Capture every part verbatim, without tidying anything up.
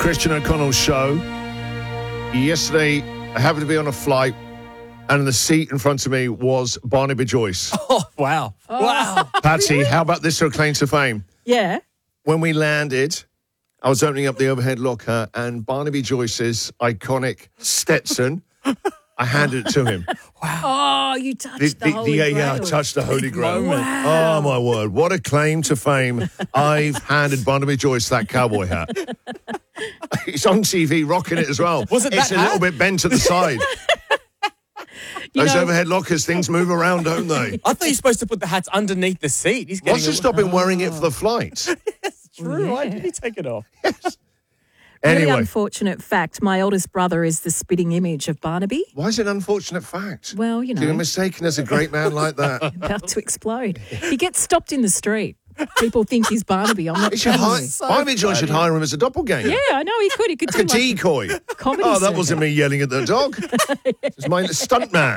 Christian O'Connell show. Yesterday, I happened to be on a flight, and in the seat in front of me was Barnaby Joyce. Oh, wow. Oh. Wow. Patsy, how about this for a claim to fame? Yeah. When we landed, I was opening up the overhead locker, and Barnaby Joyce's iconic Stetson, I handed it to him. Oh, you touched the, The- the- Holy yeah, Grail. yeah, I touched the Holy Grail. Wow. Oh, my word. What a claim to fame. I've handed Barnaby Joyce that cowboy hat. He's on T V rocking it as well. Was it It's that a little hat? bit bent at the side. You Those know- overhead lockers, things move around, don't they? I thought you're supposed to put the hats underneath the seat. He's getting What's to a- stop him wearing it for the flight? True. Why Yeah. did he take it off? Really Anyway, unfortunate fact. My oldest brother is the spitting image of Barnaby. why is it an unfortunate fact? Well, you You're know, mistaken as a great man like that. about to explode. He gets stopped in the street. People think he's Barnaby. I'm not He should telling hire, you. Barnaby Joyce should hire him as a doppelganger. Yeah, I know he could. He could Like do a like decoy. comedy. Oh, that circuit. wasn't me yelling at the dog. It's my stunt man.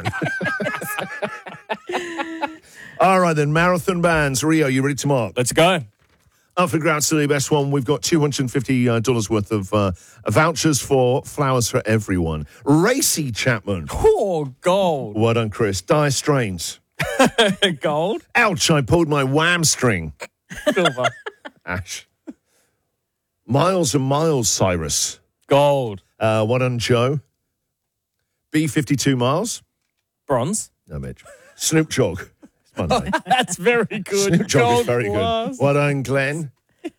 All right, then. Marathon bands. Rio, you ready to mark? Let's go. Up for grabs to the best one. We've got two hundred fifty dollars worth of uh, vouchers for Flowers for Everyone. Racy Chapman. Oh, gold. Well done, Chris. Dire Strains. Gold. Ouch, I pulled my wham string. Silver. Ash. Miles and Miles, Cyrus. Gold. Uh, well done, Joe. B fifty-two Miles. Bronze. No, Mitch. Snoop Dogg. It's Monday. That's very good. Snoop Dogg Gold is very plus. good. Well done, Glenn.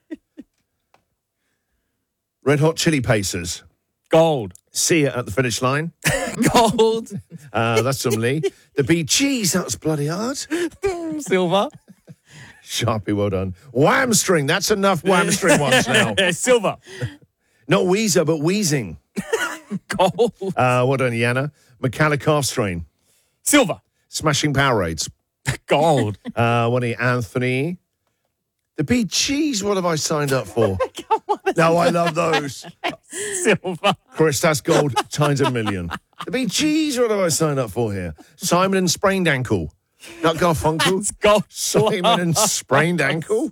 Red Hot Chili Pacers. Gold. See you at the finish line. Gold. Uh, that's from Lee. The Bee Gees, that was bloody hard. Silver. Sharpie, well done. Wham string, that's enough wham string ones now. Silver. Not Weezer, but Wheezing. Gold. Uh, well done, Yana. Metallic Calf Strain. Silver. Smashing Powerades. Gold. Uh, what are you, Anthony? The Bee Gees, what have I signed up for? No, I love those. Silver. Chris, that's gold times a million. The Bee Gees, what have I signed up for here? Simon and Sprained Ankle. Not Garfunkel. It's gold. Simon and Sprained Ankle.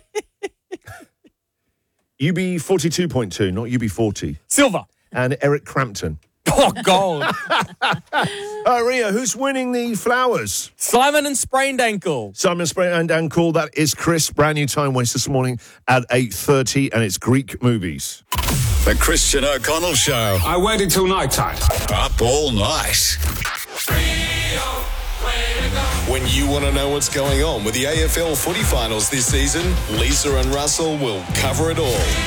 U B forty-two point two, not U B forty. Silver. And Eric Crampton. Oh, gold. Uh, Ria, who's winning the flowers? Simon and Sprained Ankle. Simon Sprained Ankle, that is Chris. Brand new time waste this morning at eight thirty, and it's Greek movies. The Christian O'Connell Show. I waited till night time. Up all night. When you want to know what's going on with the A F L footy finals this season, Lisa and Russell will cover it all.